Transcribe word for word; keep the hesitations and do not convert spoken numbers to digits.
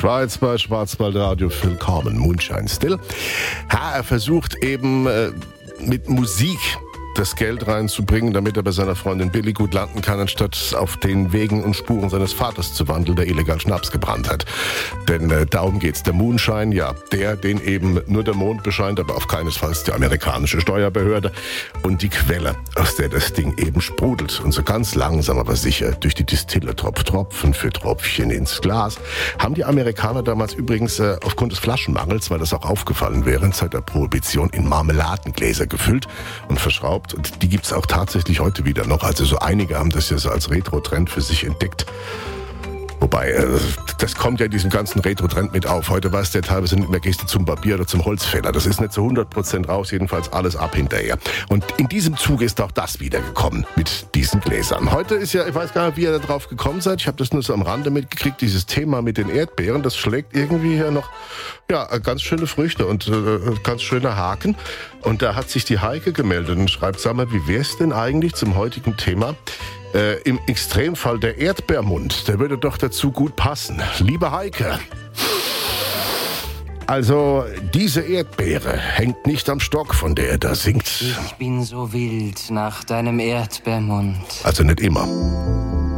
Schweiz bei Schwarzwaldradio Phil Carmen, Moonshine Still. Ja, er versucht eben äh, mit Musik das Geld reinzubringen, damit er bei seiner Freundin Billy gut landen kann, anstatt auf den Wegen und Spuren seines Vaters zu wandeln, der illegal Schnaps gebrannt hat. Denn äh, darum geht's. Der Moonshine, ja, der, den eben nur der Mond bescheint, aber auf keinesfalls die amerikanische Steuerbehörde. Und die Quelle, aus der das Ding eben sprudelt. Und so ganz langsam, aber sicher durch die Distille, Tropf, Tropfen für Tropfchen ins Glas, haben die Amerikaner damals übrigens äh, aufgrund des Flaschenmangels, weil das auch aufgefallen wäre, in Zeit der Prohibition in Marmeladengläser gefüllt und verschraubt. Und die gibt's auch tatsächlich heute wieder noch. Also so einige haben das ja so als Retro-Trend für sich entdeckt. Wobei, äh, das kommt ja in diesem ganzen Retro-Trend mit auf. Heute weißt du ja teilweise nicht mehr, gehst du zum Barbier oder zum Holzfäller. Das ist nicht zu hundert Prozent raus, jedenfalls alles ab hinterher. Und in diesem Zuge ist auch das wiedergekommen mit diesen Gläsern. Heute ist ja, ich weiß gar nicht, wie ihr da drauf gekommen seid. Ich habe das nur so am Rande mitgekriegt, dieses Thema mit den Erdbeeren. Das schlägt irgendwie hier noch ja ganz schöne Früchte und äh, ganz schöne Haken. Und da hat sich die Heike gemeldet und schreibt, sag mal, wie wär's denn eigentlich zum heutigen Thema? Äh, im Extremfall der Erdbeermund, der würde doch dazu gut passen. Liebe Heike, also diese Erdbeere hängt nicht am Stock, von der er da singt. Ich bin so wild nach deinem Erdbeermund. Also nicht immer.